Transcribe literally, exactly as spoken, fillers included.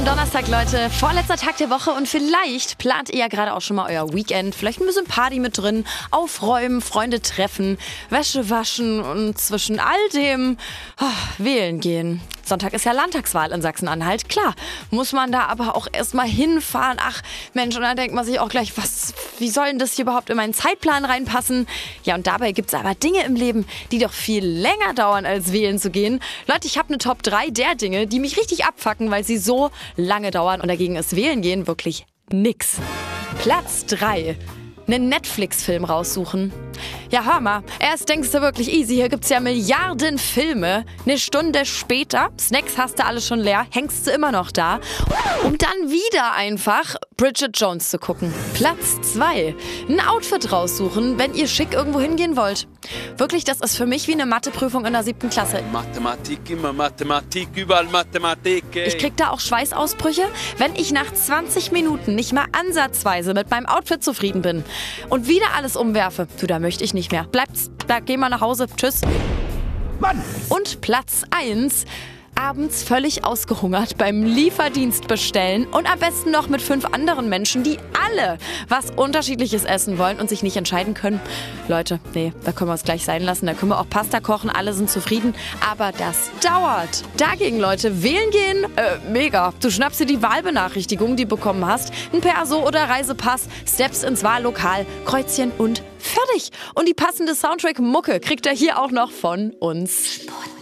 Donnerstag, Leute, vorletzter Tag der Woche und vielleicht plant ihr ja gerade auch schon mal euer Weekend. Vielleicht ein bisschen Party mit drin, aufräumen, Freunde treffen, Wäsche waschen und zwischen all dem oh, wählen gehen. Sonntag ist ja Landtagswahl in Sachsen-Anhalt. Klar, muss man da aber auch erstmal hinfahren. Ach Mensch, und dann denkt man sich auch gleich, was, wie soll denn das hier überhaupt in meinen Zeitplan reinpassen? Ja, und dabei gibt es aber Dinge im Leben, die doch viel länger dauern, als wählen zu gehen. Leute, ich habe eine Top drei der Dinge, die mich richtig abfacken, weil sie so lange dauern und dagegen ist wählen gehen wirklich nix. Platz drei. Einen Netflix-Film raussuchen. Ja, hör mal, erst denkst du wirklich easy, hier gibt's ja Milliarden Filme. Eine Stunde später, Snacks hast du alle schon leer, hängst du immer noch da. Um dann wieder einfach Bridget Jones zu gucken. Platz zwei. Ein Outfit raussuchen, wenn ihr schick irgendwo hingehen wollt. Wirklich, das ist für mich wie eine Matheprüfung in der siebten Klasse. Mathematik, immer Mathematik, überall Mathematik. Ey. Ich krieg da auch Schweißausbrüche, wenn ich nach zwanzig Minuten nicht mal ansatzweise mit meinem Outfit zufrieden bin. Und wieder alles umwerfe. Du, da möchte ich nicht mehr. Bleibt's, da geh mal nach Hause. Tschüss. Mann. Und Platz eins. Abends völlig ausgehungert beim Lieferdienst bestellen und am besten noch mit fünf anderen Menschen, die alle was Unterschiedliches essen wollen und sich nicht entscheiden können. Leute, nee, da können wir es gleich sein lassen. Da können wir auch Pasta kochen, alle sind zufrieden. Aber das dauert. Dagegen, Leute, wählen gehen, äh, mega. Du schnappst dir die Wahlbenachrichtigung, die du bekommen hast, ein Perso oder Reisepass, steps ins Wahllokal, Kreuzchen und fertig. Und die passende Soundtrack-Mucke kriegt ihr hier auch noch von uns. Sport.